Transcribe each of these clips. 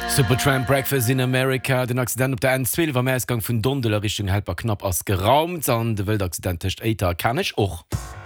Supertramp Breakfast in America. Den Accident op der N12 war Meisgang vun Dondeler Richtung Helper knapp ass geraumt an de Weltaccident techt Eiter kann ich och.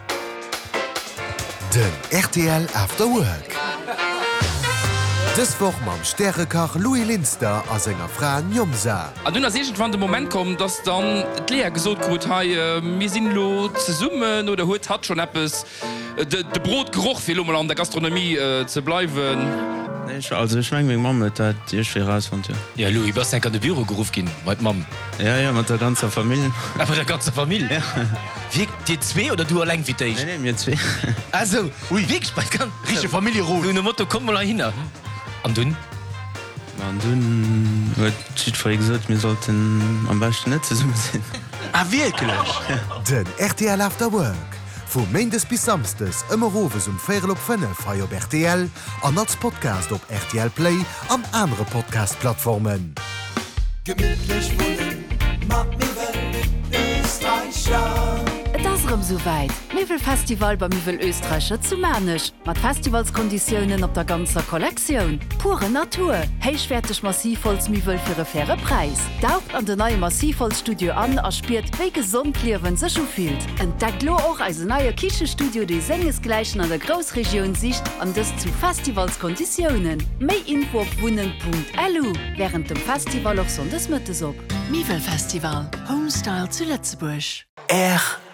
Den RTL After Work. Dës woch mam Sterrekach Louis Linster a senger Fra Njomsa. A dunner segent wann de Moment kom, dats dann et Leer gesot gut ha mir sinnlo ze summen oder huet hat schon Appppes de Brotgeruch fir an der Gastronomie ze bleiwen. Also ich mein, Mama dat Dir schwer raus von dir. Ja Louis, was an de Büro gerufen gin mat Mam. Ja, mit der ganzen Familie. Aber der ganze Familie. Ja. Wie Dir zwei oder du allein wie dich? Nee, mir zwei. Also, ui, wie bei richtige Familie rum. Du Motto komm mal hin. An dun? An dun huet vor gesagt, wir sollten am besten net zusammen sein. Ah wirklich? Den RTL After Work. Von Mondays bis Samstags immer Roves 4:05 frei op RTL, an als Podcast op RTL Play an andere Podcast-Plattformen. Gemütlich wohnen, mag mir wel Österreicher. Dasrem soweit. Mivel Festival beim Mivel Österreicher zu Mänech. Mat Festivalskonditionen op der ganzer Kollektion. Pure Natur. Heichwertig Massivholz Mivel für e faire Preis. Daucht an de neue Massivholzstudio an erspiert, wie gesund Liwen se schon fühlt. Entdeckt lo auch als neue Kichestudio, die sengesgleichen an der Großregion Sicht an des zu Festivalskonditionen. Mei Info auf wunnen.lu. Während dem Festival auch Sonntagsmittags op. Mivel Festival. Homestyle zu Lützeburg.